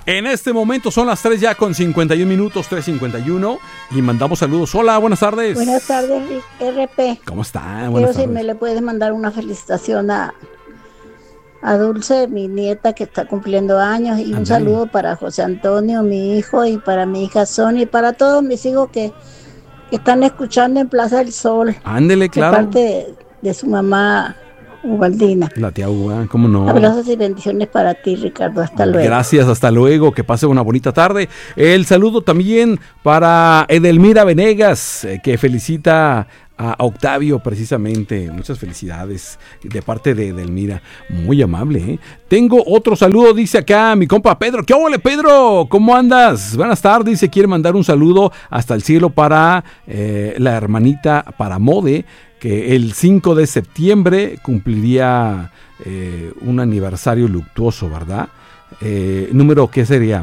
En este momento son las 3 ya con 51 minutos, 3:51, y mandamos saludos. Hola, buenas tardes. Buenas tardes, RP. ¿Cómo está? Quiero Buenas si tardes. me le puedes mandar una felicitación a Dulce, mi nieta que está cumpliendo años, y un Ándale. saludo para José Antonio, mi hijo, y para mi hija Sonia, y para todos mis hijos que están escuchando en Plaza del Sol, Ándele, de claro. parte de su mamá Ubaldina. La tía Uva, ¿cómo no? Abrazos y bendiciones para ti, Ricardo. Hasta luego. Gracias, hasta luego, que pase una bonita tarde. El saludo también para Edelmira Venegas, que felicita a Octavio precisamente. Muchas felicidades de parte de Edelmira, muy amable, ¿eh? Tengo otro saludo, dice acá mi compa Pedro. ¿Qué ole, Pedro? ¿Cómo andas? Buenas tardes, dice, quiere mandar un saludo hasta el cielo para la hermanita, para Mode, que el 5 de septiembre cumpliría un aniversario luctuoso, ¿verdad? Número, ¿qué sería?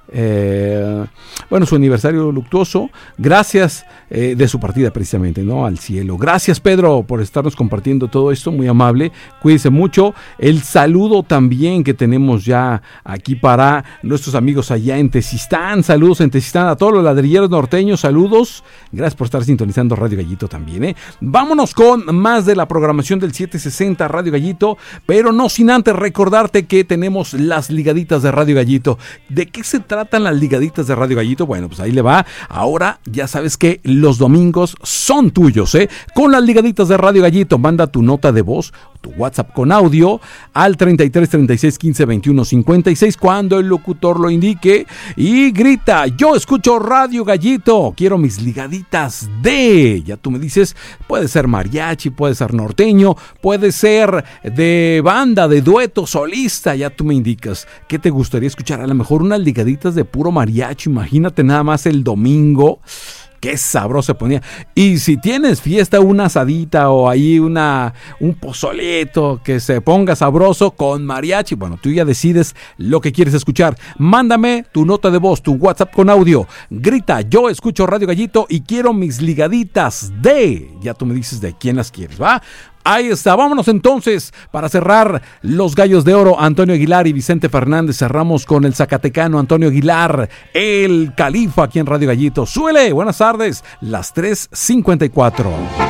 Bueno, su aniversario luctuoso. Gracias de su partida precisamente, ¿no? Al cielo. Gracias, Pedro, por estarnos compartiendo todo esto, muy amable. Cuídense mucho. El saludo también que tenemos ya aquí para nuestros amigos allá en Tezistán. Saludos en Tezistán a todos los ladrilleros norteños. Saludos. Gracias por estar sintonizando Radio Gallito también, ¿eh? Vámonos con más de la programación del 760 Radio Gallito, pero no sin antes recordarte que tenemos las ligaditas de Radio Gallito. ¿De qué se tratan las ligaditas de Radio Gallito? Bueno, pues ahí le va. Ahora ya sabes que los domingos son tuyos, ¿eh? Con las ligaditas de Radio Gallito, manda tu nota de voz, tu WhatsApp con audio al 33 36 15 21 56 cuando el locutor lo indique y grita: yo escucho Radio Gallito, quiero mis ligaditas de... Ya tú me dices, puede ser mariachi, puede ser norteño, puede ser de banda, de dueto, solista, ya tú me indicas qué te gustaría escuchar. A lo mejor unas ligaditas de puro mariachi, imagínate nada más el domingo. Qué sabroso se ponía. Y si tienes fiesta, una asadita o ahí un pozoleto que se ponga sabroso con mariachi, bueno, tú ya decides lo que quieres escuchar. Mándame tu nota de voz, tu WhatsApp con audio. Grita: yo escucho Radio Gallito y quiero mis ligaditas de... Ya tú me dices de quién las quieres, ¿va? Ahí está, vámonos entonces para cerrar los Gallos de Oro, Antonio Aguilar y Vicente Fernández. Cerramos con el zacatecano Antonio Aguilar, el Califa, aquí en Radio Gallito. Súbele, buenas tardes, las 3:54.